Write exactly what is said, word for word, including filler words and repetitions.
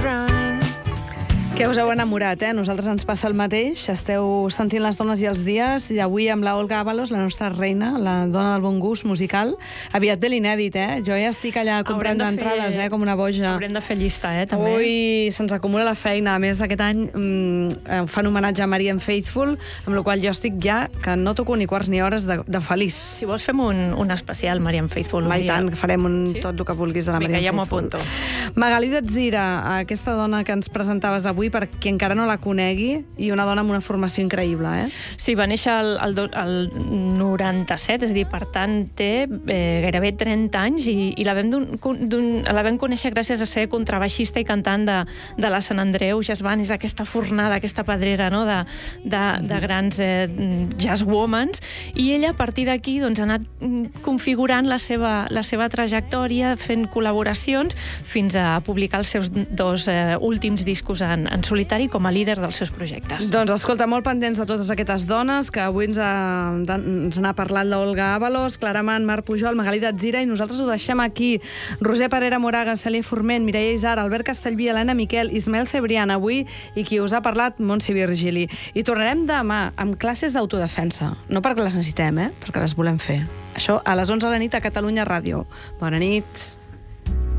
Que us heu enamorat, eh? Nosaltres ens passa el mateix. Esteu sentint Les dones i els dies i avui amb la Olga Ábalos, la nostra reina, la dona del bon gust musical. Aviat ve l'inèdit, eh? Jo ja estic allà comprant Haurem de entrades, fer- eh? Com una boja. Haurem de fer llista, eh, també. Ui, se'ns acumula la feina. A més, aquest any mm, fan homenatge a Marianne Faithfull, amb la qual jo estic ja, que no toco ni quarts ni hores de, de feliç. Si vols fem un, un especial, Marianne Faithfull. Mai tant, que farem un, Sí? tot el que vulguis de la Vinga, Marianne ja m'ho Faithfull. apunto. Magalí Datzira, aquesta dona que ens presentaves avui, per qui encara no la conegui, i una dona amb una formació increïble, eh? Sí, va néixer el, el, do- el noranta-set, és a dir, per tant, té eh, gairebé trenta anys i, i la, vam d'un, d'un, la vam conèixer gràcies a ser contrabaixista i cantant de, de la Sant Andreu Jazz Band. És aquesta fornada, aquesta pedrera, no?, de, de, de grans eh, jazzwomans, i ella a partir d'aquí doncs, ha anat mm, configurant la seva, la seva trajectòria, fent col·laboracions fins a publicar els seus dos eh, últims discos en, en solitari com a líder dels seus projectes. Doncs escolta, molt pendents de totes aquestes dones, que avui ens, ha, ens n'ha parlat l'Olga Ábalos, Clara Mann, Marc Pujol, Magalí Datzira, i nosaltres ho deixem aquí. Roser Parera Moraga, Cèlia Forment, Mireia Isar, Albert Castellví, Helena Miquel, Ismael Cebrián, avui, i qui us ha parlat, Montse Virgili. I tornarem demà amb classes d'autodefensa. No perquè les necessitem, eh? Perquè les volem fer. Això a les onze de la nit a Catalunya Ràdio. Bona nit.